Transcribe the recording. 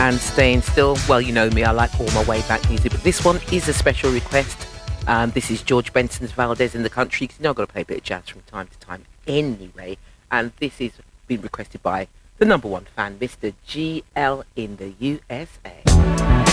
and Staying Still. Well, you know me, I like all my way back music, but this one is a special request. This is George Benson's Valdez in the Country, because you know I've got to play a bit of jazz from time to time anyway, and this is been requested by the number one fan, Mr. GL in the USA.